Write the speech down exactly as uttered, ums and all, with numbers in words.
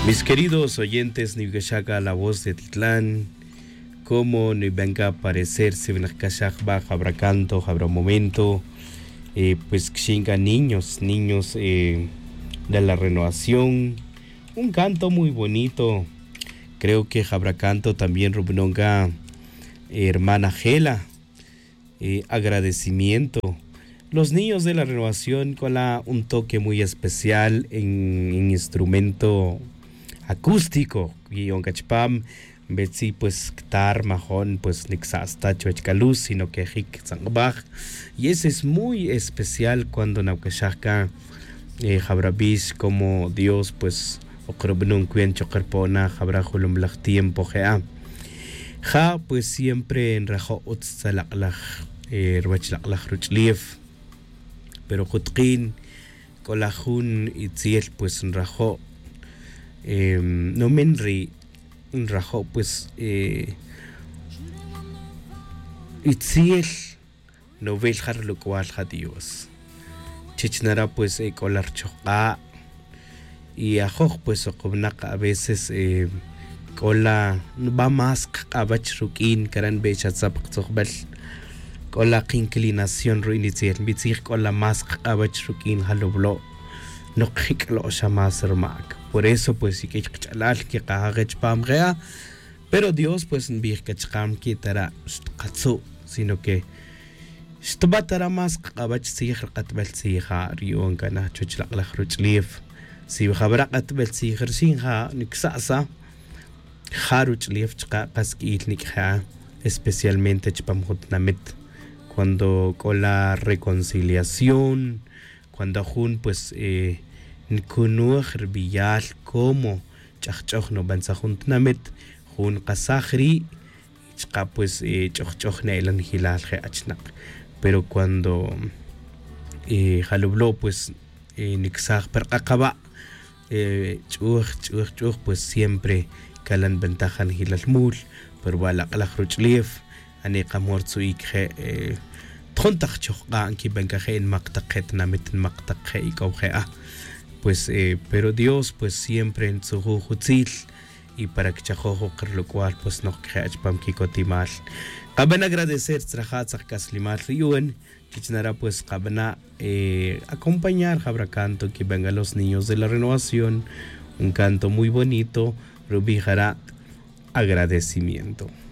Mis queridos oyentes, ni Gashaka, la voz de Titlán, como ni venga a aparecer, si ven a habrá canto, habrá momento, eh, pues chinga niños, niños eh, de la renovación, un canto muy bonito, creo que habrá canto también Rubnonga, eh, hermana Gela, eh, agradecimiento. Los niños de la renovación con la, un toque muy especial en, en instrumento acústico y on cachpam betsi pues tar majón pues nixasta chuechcaluz sino que hik zangbach y ese es muy especial cuando naukashaka eh, jabrabish como Dios pues okrobnun cuen chokerpona jabrajulum lach tiempo gea ja pues siempre en rajo utzalaqlaj eh, ruachlaqlaj ruchlief pero jutqin kolajun itziel pues en rajo Eh, no menri un rajo pues eh, itziel no veljar lo cual Dios chichnara pues eh, colar choqa y ajoj pues oqobnaqa a veces eh, cola va más abach rukin karan becha zapq tsoqbal cola inclinación ruinitziel bitzig cola más abach rukin haloblo no qiklo shamas hermak. Por eso pues sí que chalal que qahach pamrea, pero Dios pues nbih kachqam ki tara qatsu, sino que shtabatara mas qabach sihr qatbal siha rion kana chuchlaq la khruchlif si khabra qatbal sihr sinha niksasa kharuchlif chqa qaskil nikha especialmente chpamhut namet cuando con la reconciliación cuando jun pues eh nkunuh rbiyal como chachoj no bansajunt namet jun qasajri chqa pues eh, chojchoj nelan hilal khachnaq pero cuando eh halublo pues eh, niksaj perqaqaba eh chuj chuj chuj pues siempre kalan ventajan hilal mul pero wala qalajruchlif ani qamortsu ikhe eh tjontaj chojqa anki bankaje en maqtaqet namet maqtaqe ikawja pues eh, pero Dios pues siempre en su jujutzil y para que chajojo lo cual pues no creach pam kikotimal qaban agradecer trajat sakaslimal riuen chichnara pues qabana eh, acompañar jabra canto que vengan los niños de la renovación un canto muy bonito rubijara agradecimiento.